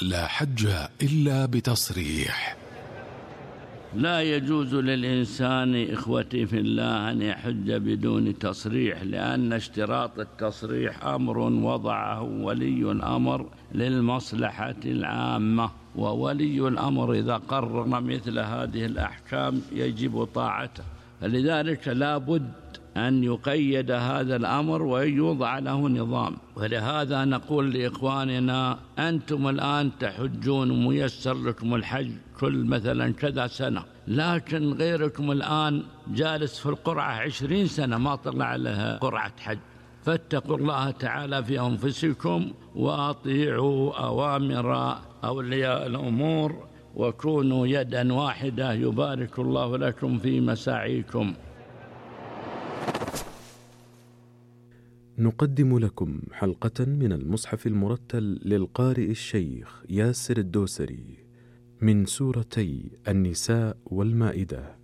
لا حج إلا بتصريح. لا يجوز للإنسان إخوتي في الله أن يحج بدون تصريح، لأن اشتراط التصريح أمر وضعه ولي الأمر للمصلحة العامة، وولي الأمر إذا قرر مثل هذه الأحكام يجب طاعته، فلذلك لا بد أن يقيد هذا الأمر ويوضع له نظام. ولهذا نقول لإخواننا أنتم الآن تحجون ميسر لكم الحج كل مثلا كذا سنة، لكن غيركم الآن جالس في القرعة 20 سنة ما طلع لها قرعة حج، فاتقوا الله تعالى في أنفسكم وأطيعوا أوامر أولياء الأمور وكونوا يدا واحدة، يبارك الله لكم في مساعيكم. نقدم لكم حلقة من المصحف المرتل للقارئ الشيخ ياسر الدوسري من سورتي النساء والمائدة.